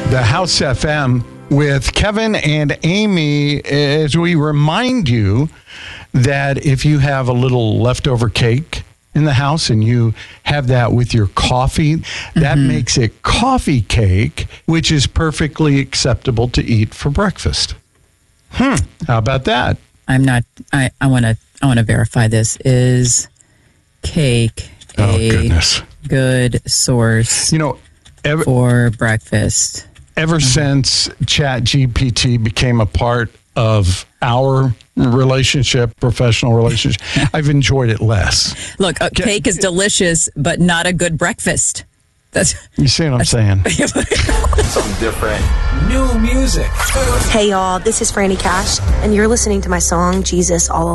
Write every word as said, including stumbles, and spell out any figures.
The House F M with Kevin and Amy, as we remind you that if you have a little leftover cake in the house and you have that with your coffee, that mm-hmm. makes it coffee cake, which is perfectly acceptable to eat for breakfast. Hmm. How about that? I'm not, I, I want to, I want to verify this. Is cake oh, a goodness. good source you know, ever, for breakfast? Ever mm-hmm. since ChatGPT became a part of our relationship, professional relationship, I've enjoyed it less. Look, uh, cake is delicious, but not a good breakfast. That's, you see what I'm saying? Some different new music. Hey, y'all, this is Franny Cash, and you're listening to my song, Jesus All Alone.